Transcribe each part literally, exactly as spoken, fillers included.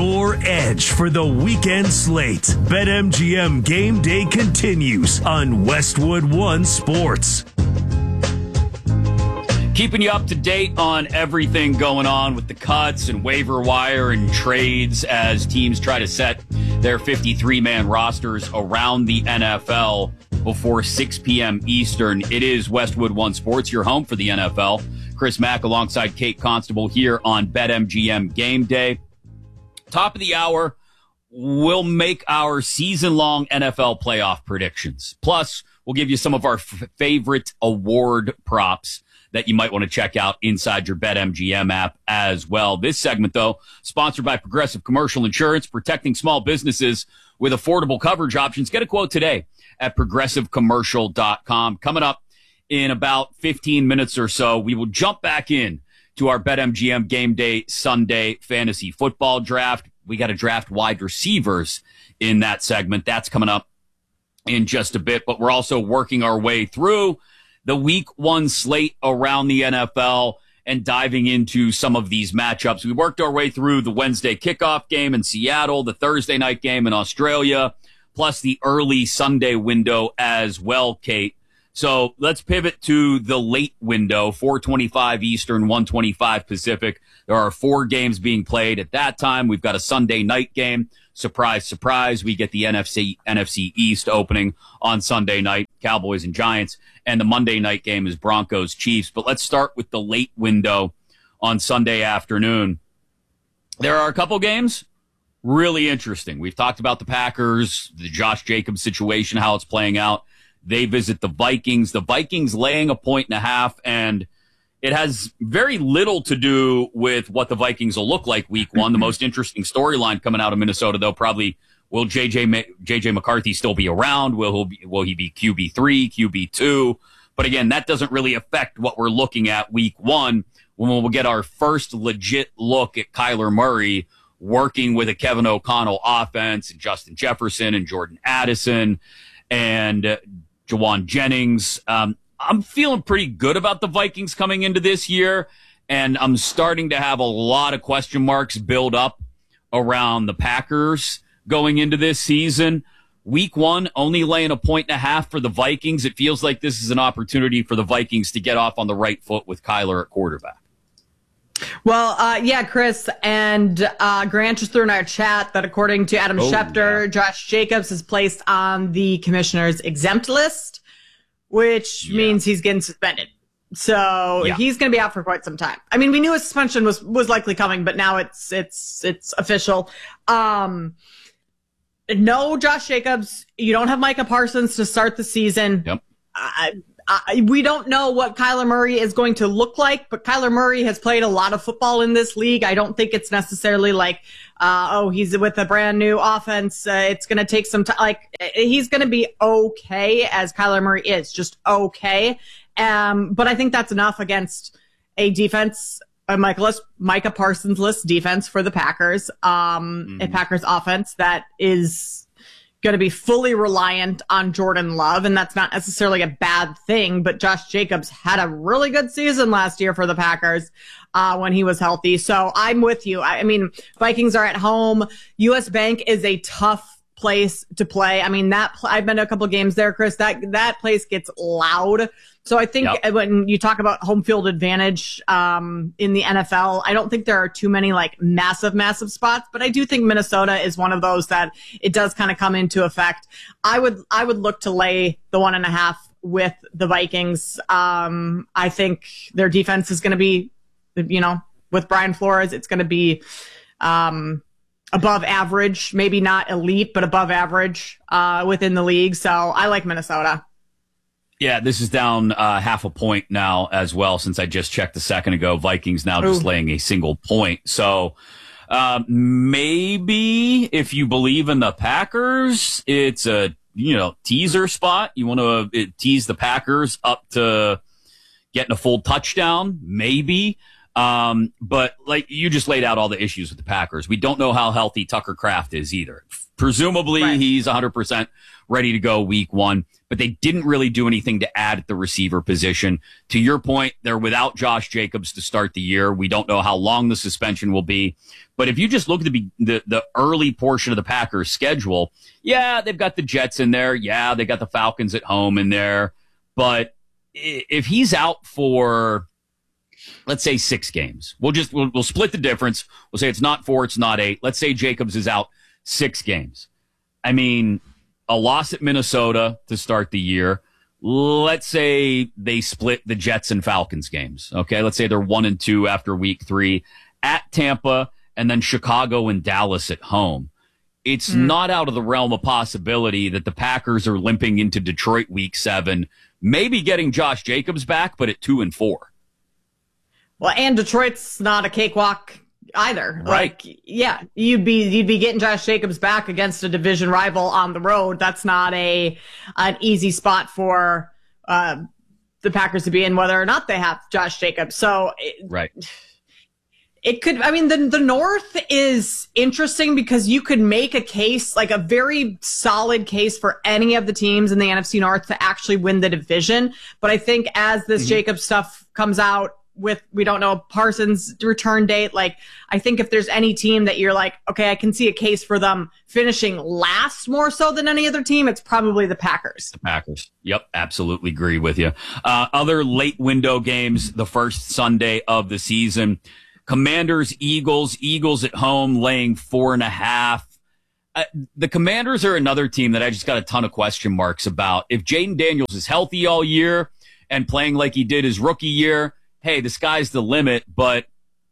your edge for the weekend slate. BetMGM Game Day continues on Westwood One Sports. Keeping you up to date on everything going on with the cuts and waiver wire and trades as teams try to set their fifty-three man rosters around the N F L before six p.m. Eastern. It is Westwood One Sports, your home for the N F L. Chris Mack alongside Kate Constable here on BetMGM Game Day. Top of the hour, we'll make our season-long N F L playoff predictions. Plus, we'll give you some of our f- favorite award props that you might want to check out inside your BetMGM app as well. This segment, though, sponsored by Progressive Commercial Insurance, protecting small businesses with affordable coverage options. Get a quote today at progressive commercial dot com. Coming up in about fifteen minutes or so, we will jump back in to our BetMGM Game Day Sunday fantasy football draft. We got to draft wide receivers in that segment. That's coming up in just a bit, but we're also working our way through the week one slate around the N F L and diving into some of these matchups. We worked our way through the Wednesday kickoff game in Seattle, the Thursday night game in Australia, plus the early Sunday window as well, Kate. So let's pivot to the late window, four twenty-five Eastern, one twenty-five Pacific. There are four games being played at that time. We've got a Sunday night game. Surprise, surprise. We get the N F C, N F C East opening on Sunday night, Cowboys and Giants. And the Monday night game is Broncos Chiefs. But let's start with the late window on Sunday afternoon. There are a couple games really interesting. We've talked about the Packers, the Josh Jacobs situation, how it's playing out. They visit the Vikings. The Vikings laying a point and a half, and it has very little to do with what the Vikings will look like week one. The most interesting storyline coming out of Minnesota, though, probably will J J J J McCarthy still be around? Will he be, will he be Q B three, Q B two? But again, that doesn't really affect what we're looking at week one when we'll get our first legit look at Kyler Murray working with a Kevin O'Connell offense and Justin Jefferson and Jordan Addison and uh, Jawan Jennings. Um, I'm feeling pretty good about the Vikings coming into this year, and I'm starting to have a lot of question marks build up around the Packers going into this season. Week one, only laying a point and a half for the Vikings. It feels like this is an opportunity for the Vikings to get off on the right foot with Kyler at quarterback. Well, uh, yeah, Chris, and uh, Grant just threw in our chat that according to Adam oh, Schefter, yeah. Josh Jacobs is placed on the commissioner's exempt list, which yeah. means he's getting suspended. So yeah. he's going to be out for quite some time. I mean, we knew a suspension was, was likely coming, but now it's it's it's official. Um, no, Josh Jacobs. You don't have Micah Parsons to start the season. Yep. I, I, we don't know what Kyler Murray is going to look like, but Kyler Murray has played a lot of football in this league. I don't think it's necessarily like, uh, oh, he's with a brand new offense. Uh, it's going to take some time. Like, he's going to be okay as Kyler Murray is, just okay. Um, but I think that's enough against a defense, a Micah, Micah Parsons-less defense for the Packers, um, mm-hmm. a Packers offense that is going to be fully reliant on Jordan Love, and that's not necessarily a bad thing, but Josh Jacobs had a really good season last year for the Packers uh, when he was healthy. So I'm with you. I, I mean, Vikings are at home. U S Bank is a tough place to play. I mean, that pl- I've been to a couple games there, Chris. That that place gets loud. So I think yep. when you talk about home field advantage um, in the N F L, I don't think there are too many like massive, massive spots, but I do think Minnesota is one of those that it does kind of come into effect. I would I would look to lay the one and a half with the Vikings. Um, I think their defense is going to be, you know, with Brian Flores, it's going to be um, above average, maybe not elite, but above average uh, within the league. So I like Minnesota. Yeah, this is down uh, half a point now as well, since I just checked a second ago. Vikings now just Ooh. laying a single point. So uh, maybe if you believe in the Packers, it's a you know teaser spot. You want to uh, tease the Packers up to getting a full touchdown, maybe. Um, but like you just laid out all the issues with the Packers. We don't know how healthy Tucker Kraft is either. Presumably, right. he's one hundred percent ready to go week one, but they didn't really do anything to add at the receiver position. To your point, they're without Josh Jacobs to start the year. We don't know how long the suspension will be. But if you just look at the, the, the early portion of the Packers schedule, yeah, they've got the Jets in there. Yeah, they got the Falcons at home in there. But if he's out for, let's say, six games, we'll just we'll, we'll split the difference. We'll say it's not four, it's not eight. Let's say Jacobs is out six games. I mean, a loss at Minnesota to start the year. Let's say they split the Jets and Falcons games. Okay, let's say they're one and two after week three at Tampa, and then Chicago and Dallas at home. It's mm. not out of the realm of possibility that the Packers are limping into Detroit week seven, maybe getting Josh Jacobs back, but at two and four. Well, and Detroit's not a cakewalk either. Right. Like, yeah, you'd be you'd be getting Josh Jacobs back against a division rival on the road. That's not a an easy spot for uh, the Packers to be in, whether or not they have Josh Jacobs. So, it, right. It could, I mean, the, the North is interesting because you could make a case, like a very solid case for any of the teams in the N F C North to actually win the division. But I think as this mm-hmm. Jacobs stuff comes out with, we don't know Parsons' return date, like, I think if there's any team that you're like, okay, I can see a case for them finishing last more so than any other team, it's probably the Packers. The Packers. Yep, absolutely agree with you. Uh, other late window games, the first Sunday of the season. Commanders, Eagles, Eagles at home laying four and a half. Uh, the Commanders are another team that I just got a ton of question marks about. If Jaden Daniels is healthy all year and playing like he did his rookie year, hey, the sky's the limit, but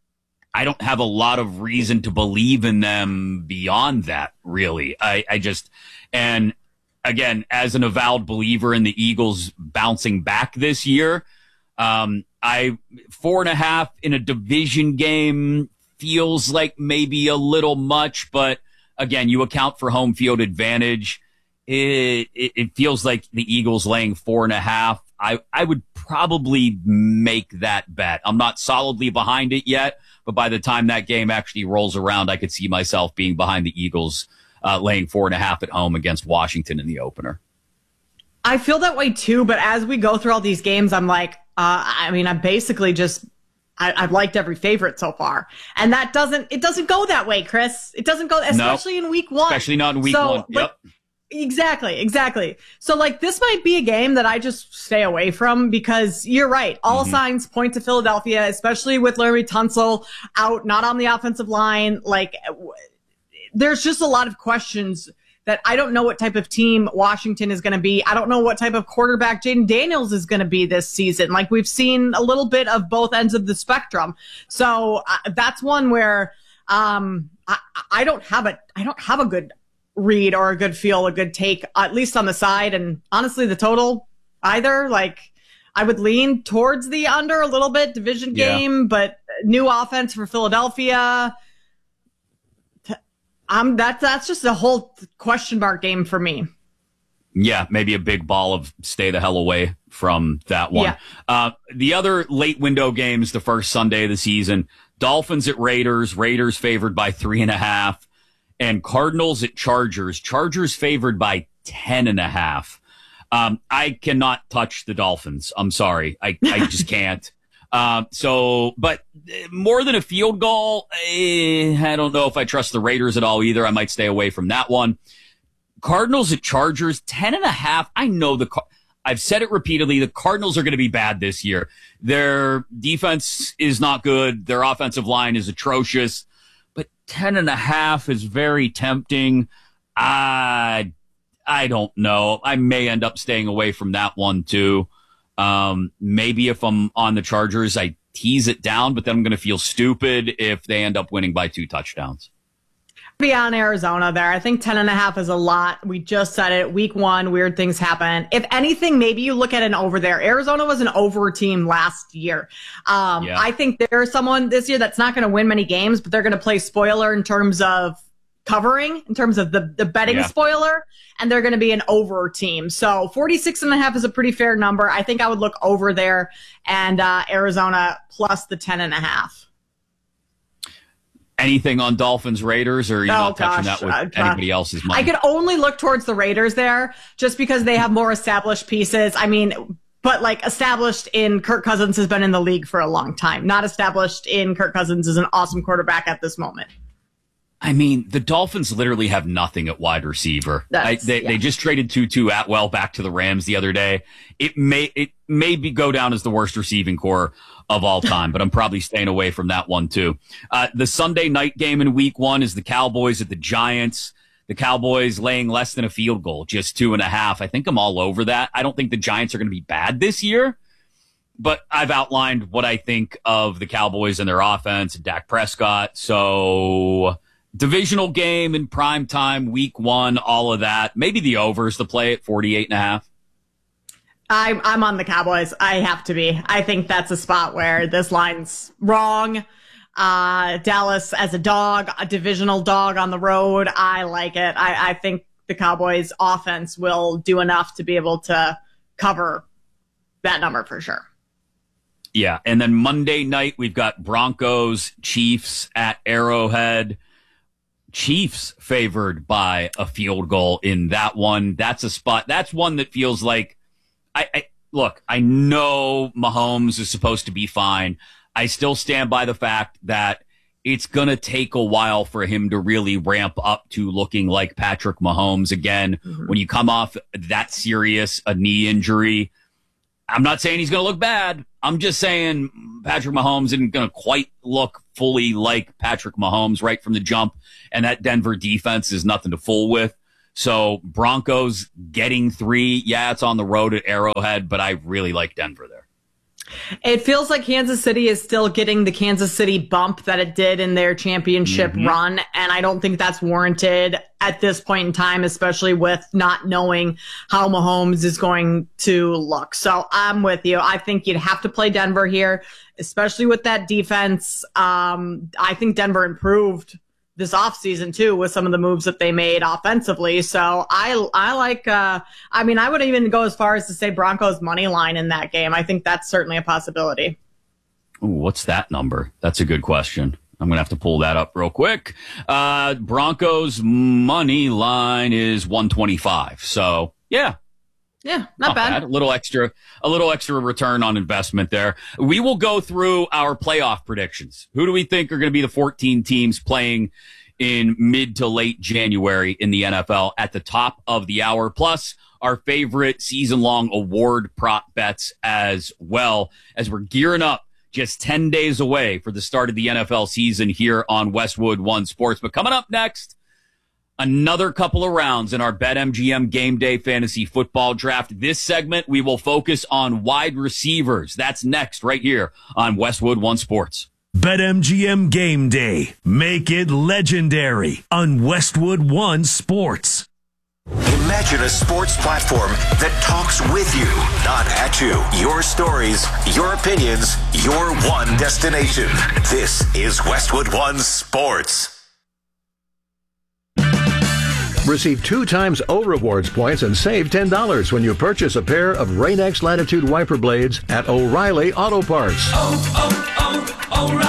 I don't have a lot of reason to believe in them beyond that, really. I, I just, and again, as an avowed believer in the Eagles bouncing back this year, um, I four and a half in a division game feels like maybe a little much, but again, you account for home field advantage. It, it, it feels like the Eagles laying four and a half. I, I would probably make that bet. I'm not solidly behind it yet, but by the time that game actually rolls around, I could see myself being behind the Eagles, uh, laying four and a half at home against Washington in the opener. I feel that way too, but as we go through all these games, I'm like, uh, I mean, I'm basically just, I, I've liked every favorite so far. And that doesn't, it doesn't go that way, Chris. It doesn't go, especially no, in week one. Especially not in week so, one. Yep. Like, exactly, exactly. So like this might be a game that I just stay away from because you're right. All mm-hmm. signs point to Philadelphia, especially with Larry Tunsil out, not on the offensive line. Like w- there's just a lot of questions that I don't know what type of team Washington is going to be. I don't know what type of quarterback Jaden Daniels is going to be this season. Like we've seen a little bit of both ends of the spectrum. So uh, that's one where um, I, I don't have a I don't have a good read or a good feel, a good take, at least on the side. And honestly, the total either. Like I would lean towards the under a little bit, division game, yeah. but new offense for Philadelphia. Um, that's, that's just a whole question mark game for me. Yeah, maybe a big ball of stay the hell away from that one. Yeah. Uh, the other late window games, the first Sunday of the season, Dolphins at Raiders, Raiders favored by three and a half, and Cardinals at Chargers, Chargers favored by ten and a half. Um, I cannot touch the Dolphins. I'm sorry. I, I just can't. Um, so, but more than a field goal, eh, I don't know if I trust the Raiders at all either. I might stay away from that one. Cardinals at Chargers, ten and a half. I know the, I've said it repeatedly. The Cardinals are going to be bad this year. Their defense is not good. Their offensive line is atrocious, but ten and a half is very tempting. I, I don't know. I may end up staying away from that one too. Um, maybe if I'm on the Chargers, I tease it down, but then I'm going to feel stupid if they end up winning by two touchdowns. Be on Arizona there. I think ten and a half is a lot. We just said it. Week one, weird things happen. If anything, maybe you look at an over there. Arizona was an over team last year. Um, yeah. I think there's someone this year that's not going to win many games, but they're going to play spoiler in terms of covering, in terms of the, the betting yeah. spoiler, and they're going to be an over team. So forty-six and a half is a pretty fair number. I think I would look over there and uh, Arizona plus the ten and a half. Anything on Dolphins Raiders, or are you oh, not gosh. touching that with uh, anybody else's money? I could only look towards the Raiders there just because they have more established pieces. I mean, but like established in Kirk Cousins has been in the league for a long time. Not established in Kirk Cousins is an awesome quarterback at this moment. I mean, the Dolphins literally have nothing at wide receiver. I, they, yeah. they just traded Tutu Atwell back to the Rams the other day. It may it may be go down as the worst receiving core of all time, but I'm probably staying away from that one too. Uh, the Sunday night game in week one is the Cowboys at the Giants. The Cowboys laying less than a field goal, just two and a half. I think I'm all over that. I don't think the Giants are going to be bad this year, but I've outlined what I think of the Cowboys and their offense and Dak Prescott. So divisional game in prime time, week one, all of that. Maybe the overs to play at forty-eight and a half. I'm, I'm on the Cowboys. I have to be. I think that's a spot where this line's wrong. Uh, Dallas as a dog, a divisional dog on the road. I like it. I, I think the Cowboys offense will do enough to be able to cover that number for sure. Yeah. And then Monday night, we've got Broncos, Chiefs at Arrowhead. Chiefs favored by a field goal in that one. That's a spot. That's one that feels like, I, I look, I know Mahomes is supposed to be fine. I still stand by the fact that it's going to take a while for him to really ramp up to looking like Patrick Mahomes again. Mm-hmm. When you come off that serious a knee injury, I'm not saying he's going to look bad. I'm just saying Patrick Mahomes isn't going to quite look fully like Patrick Mahomes right from the jump. And that Denver defense is nothing to fool with. So Broncos getting three. Yeah, it's on the road at Arrowhead, but I really like Denver there. It feels like Kansas City is still getting the Kansas City bump that it did in their championship mm-hmm. run. And I don't think that's warranted at this point in time, especially with not knowing how Mahomes is going to look. So I'm with you. I think you'd have to play Denver here, especially with that defense. Um, I think Denver improved this offseason too with some of the moves that they made offensively. So I, I like, uh, I mean, I would even go as far as to say Broncos money line in that game. I think that's certainly a possibility. Ooh, what's that number? That's a good question. I'm going to have to pull that up real quick. Uh, Broncos money line is one twenty-five. So yeah. Yeah, not, not bad. bad. A little extra, a little extra return on investment there. We will go through our playoff predictions. Who do we think are going to be the fourteen teams playing in mid to late January in the N F L at the top of the hour? Plus our favorite season long award prop bets as well, as we're gearing up just ten days away for the start of the N F L season here on Westwood One Sports. But coming up next, another couple of rounds in our BetMGM Game Day Fantasy Football Draft. This segment, we will focus on wide receivers. That's next right here on Westwood One Sports. BetMGM Game Day. Make it legendary on Westwood One Sports. Imagine a sports platform that talks with you, not at you. Your stories, your opinions, your one destination. This is Westwood One Sports. Receive two times O Rewards points and save ten dollars when you purchase a pair of Rain-X Latitude wiper blades at O'Reilly Auto Parts. Oh,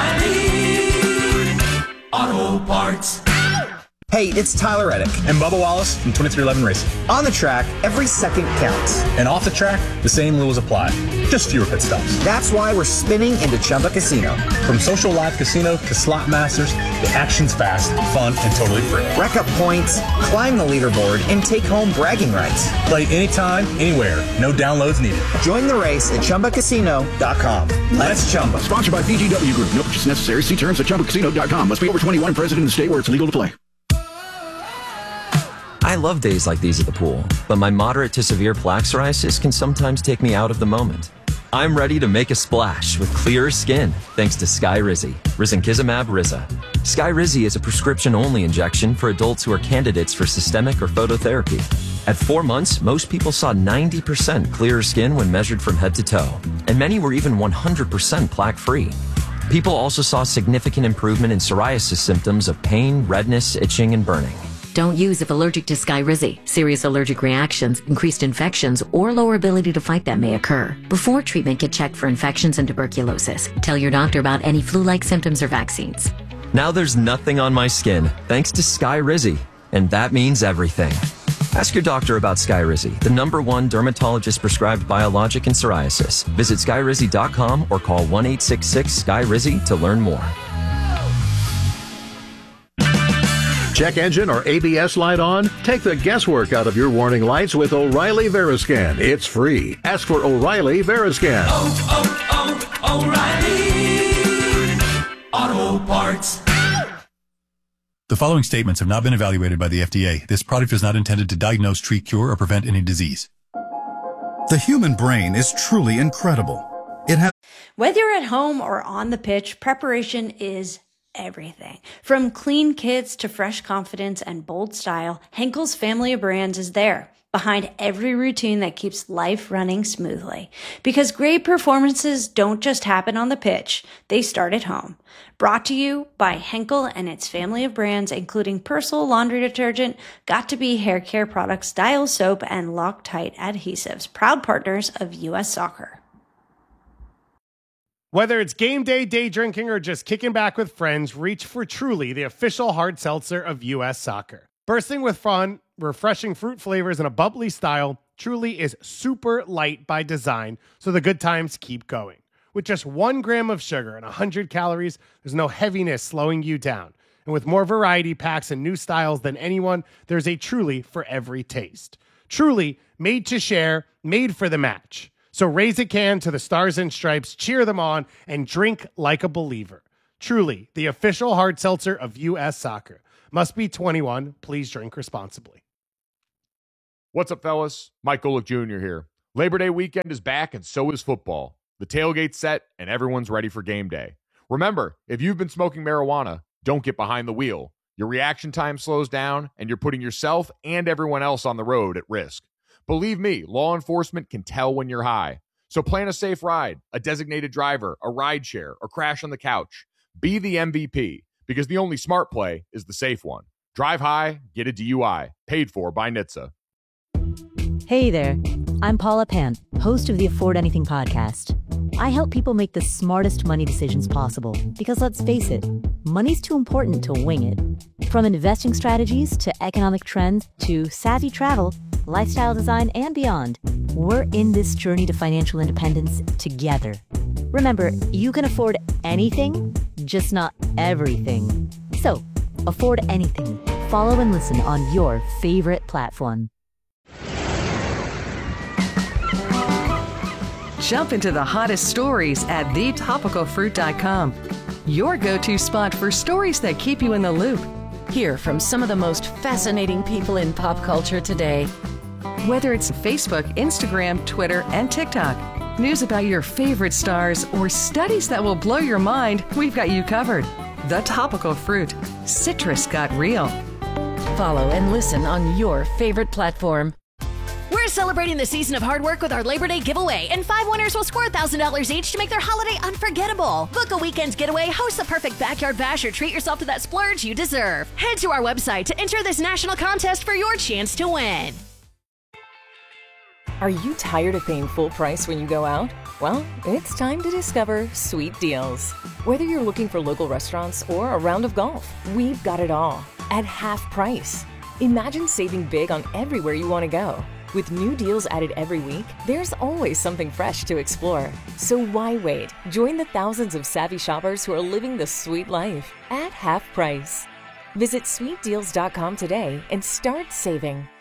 oh, oh, O'Reilly Auto Parts. Hey, it's Tyler Reddick and Bubba Wallace from twenty-three eleven Racing. On the track, every second counts. And off the track, the same rules apply. Just fewer pit stops. That's why we're spinning into Chumba Casino. From social live casino to slot masters, the action's fast, fun, and totally free. Rack up points, climb the leaderboard, and take home bragging rights. Play anytime, anywhere. No downloads needed. Join the race at Chumba Casino dot com. Let's Chumba. Sponsored by B G W Group. No purchase necessary. See terms at Chumba Casino dot com. Must be over twenty-one and present in the state where it's legal to play. I love days like these at the pool, but my moderate to severe plaque psoriasis can sometimes take me out of the moment. I'm ready to make a splash with clearer skin thanks to Skyrizi, Risankizumab Riza. Skyrizi is a prescription-only injection for adults who are candidates for systemic or phototherapy. At four months, most people saw ninety percent clearer skin when measured from head to toe, and many were even one hundred percent plaque-free. People also saw significant improvement in psoriasis symptoms of pain, redness, itching, and burning. Don't use if allergic to Skyrizi. Serious allergic reactions, increased infections, or lower ability to fight them may occur. Before treatment, get checked for infections and tuberculosis. Tell your doctor about any flu-like symptoms or vaccines. Now there's nothing on my skin, thanks to Skyrizi. And that means everything. Ask your doctor about Skyrizi, the number one dermatologist-prescribed biologic in psoriasis. Visit skyrizi dot com or call one eight six six Sky Rizzy to learn more. Check engine or A B S light on? Take the guesswork out of your warning lights with O'Reilly Veriscan. It's free. Ask for O'Reilly Veriscan. Oh, oh, oh, O'Reilly Auto Parts. The following statements have not been evaluated by the F D A. This product is not intended to diagnose, treat, cure, or prevent any disease. The human brain is truly incredible. It ha- Whether you're at home or on the pitch, preparation is everything. From clean kits to fresh confidence and bold style, Henkel's family of brands is there, behind every routine that keeps life running smoothly. Because great performances don't just happen on the pitch, they start at home. Brought to you by Henkel and its family of brands, including Persil laundry detergent, Got2b hair care products, Dial soap, and Loctite adhesives, proud partners of U S Soccer. Whether it's game day, day drinking, or just kicking back with friends, reach for Truly, the official hard seltzer of U S Soccer. Bursting with fun, refreshing fruit flavors, and a bubbly style, Truly is super light by design, so the good times keep going. With just one gram of sugar and one hundred calories, there's no heaviness slowing you down. And with more variety packs and new styles than anyone, there's a Truly for every taste. Truly, made to share, made for the match. So raise a can to the Stars and Stripes, cheer them on, and drink like a believer. Truly, the official hard seltzer of U S Soccer. Must be twenty-one. Please drink responsibly. What's up, fellas? Mike Golick Junior here. Labor Day weekend is back, and so is football. The tailgate's set, and everyone's ready for game day. Remember, if you've been smoking marijuana, don't get behind the wheel. Your reaction time slows down, and you're putting yourself and everyone else on the road at risk. Believe me, law enforcement can tell when you're high. So plan a safe ride, a designated driver, a ride share, or crash on the couch. Be the M V P, because the only smart play is the safe one. Drive high, get a D U I. Paid for by N H T S A. Hey there, I'm Paula Pant, host of the Afford Anything podcast. I help people make the smartest money decisions possible because, let's face it, money's too important to wing it. From investing strategies to economic trends to savvy travel, lifestyle design, and beyond, we're in this journey to financial independence together. Remember, you can afford anything, just not everything. So, afford anything. Follow and listen on your favorite platform. Jump into the hottest stories at the topical fruit dot com. Your go-to spot for stories that keep you in the loop. Hear from some of the most fascinating people in pop culture today. Whether it's Facebook, Instagram, Twitter, and TikTok, news about your favorite stars, or studies that will blow your mind, we've got you covered. The Topical Fruit. Citrus got real. Follow and listen on your favorite platform. We're celebrating the season of hard work with our Labor Day giveaway, and five winners will score one thousand dollars each to make their holiday unforgettable. Book a weekend getaway, host the perfect backyard bash, or treat yourself to that splurge you deserve. Head to our website to enter this national contest for your chance to win. Are you tired of paying full price when you go out? Well, it's time to discover Sweet Deals. Whether you're looking for local restaurants or a round of golf, we've got it all at half price. Imagine saving big on everywhere you want to go. With new deals added every week, there's always something fresh to explore. So why wait? Join the thousands of savvy shoppers who are living the sweet life at half price. Visit sweet deals dot com today and start saving.